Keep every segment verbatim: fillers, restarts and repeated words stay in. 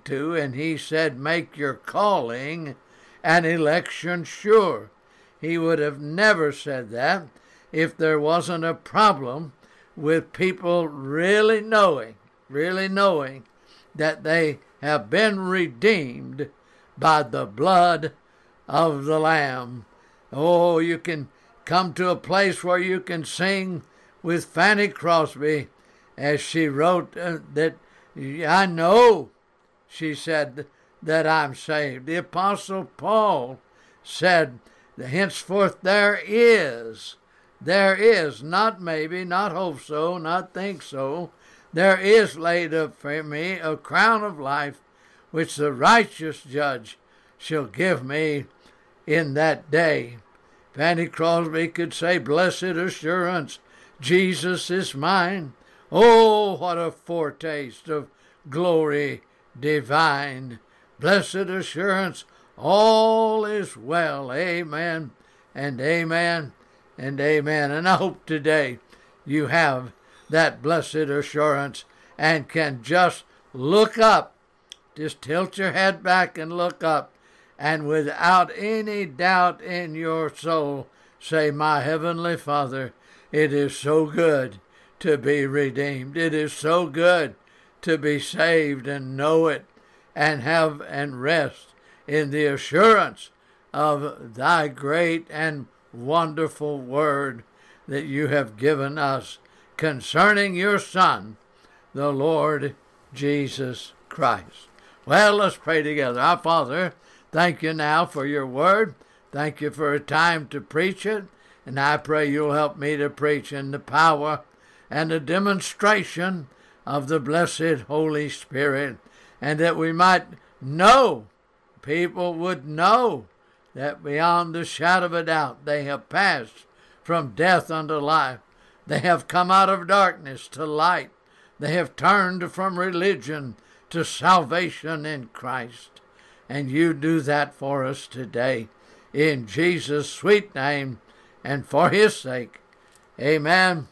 to, and he said, make your calling and election sure. He would have never said that if there wasn't a problem with people really knowing, really knowing that they have been redeemed by the blood of the Lamb. Oh, you can come to a place where you can sing with Fanny Crosby as she wrote uh, that, I know, she said, that I'm saved. The Apostle Paul said, henceforth there is, there is, not maybe, not hope so, not think so, there is laid up for me a crown of life, which the righteous judge shall give me in that day. Fanny Crosby could say, blessed assurance, Jesus is mine. Oh, what a foretaste of glory divine. Blessed assurance, all is well. Amen and amen and amen. And I hope today you have that blessed assurance and can just look up. Just tilt your head back and look up. And without any doubt in your soul, say, my Heavenly Father, it is so good to be redeemed. It is so good to be saved and know it and have and rest in the assurance of thy great and wonderful word that you have given us concerning your Son, the Lord Jesus Christ. Well, let's pray together. Our Father, thank you now for your word. Thank you for a time to preach it. And I pray you'll help me to preach in the power and the demonstration of the blessed Holy Spirit. And that we might know, people would know, that beyond the shadow of a doubt they have passed from death unto life. They have come out of darkness to light. They have turned from religion to salvation in Christ. And you do that for us today. In Jesus' sweet name and for his sake. Amen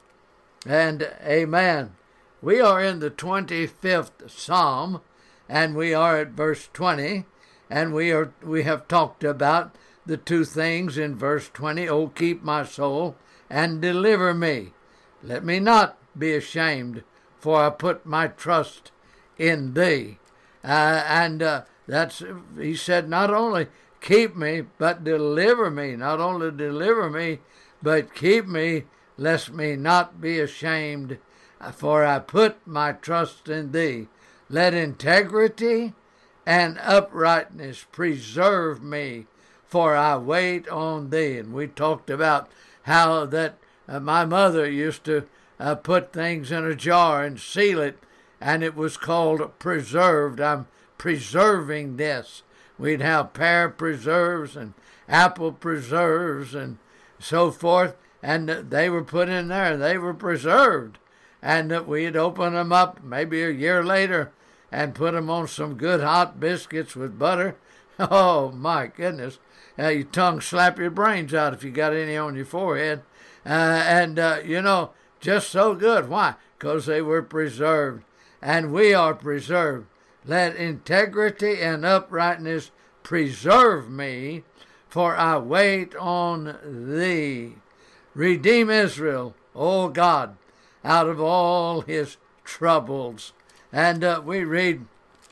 and amen. We are in the twenty-fifth Psalm, and we are at verse twenty, and we are we have talked about the two things in verse twenty. Oh, keep my soul and deliver me. Let me not be ashamed, for I put my trust in thee. Uh, and uh, that's, he said, not only keep me, but deliver me. Not only deliver me, but keep me, lest me not be ashamed, for I put my trust in thee. Let integrity and uprightness preserve me, for I wait on thee. And we talked about how that uh, my mother used to uh, put things in a jar and seal it, and it was called preserved. I'm preserving this. We'd have pear preserves and apple preserves and so forth, and they were put in there. They were preserved, and we'd open them up maybe a year later and put them on some good hot biscuits with butter. Oh, my goodness. Uh, your tongue slap your brains out if you got any on your forehead. Uh, and, uh, you know, just so good. Why? Because they were preserved, and we are preserved. Let integrity and uprightness preserve me, for I wait on thee. Redeem Israel, O God, out of all his troubles. And uh, we read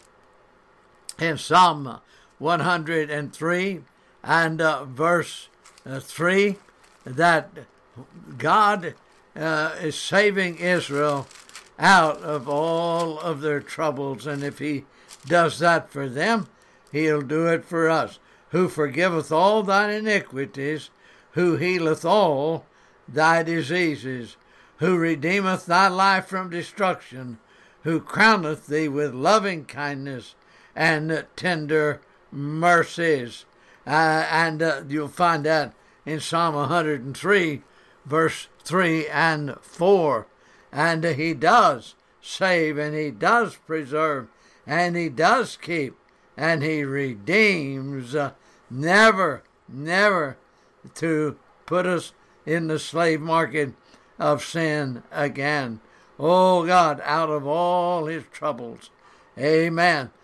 in Psalm one hundred three and uh, verse uh, three that God uh, is saving Israel out of all of their troubles. And if he does that for them, he'll do it for us. Who forgiveth all thine iniquities, who healeth all thy diseases, who redeemeth thy life from destruction, who crowneth thee with loving kindness and tender mercies. Uh, and uh, you'll find that in Psalm one hundred three, verse three and four. And uh, he does save, and he does preserve, and he does keep, and he redeems, uh, never, never to put us in the slave market of sin again. Oh God, out of all his troubles. Amen.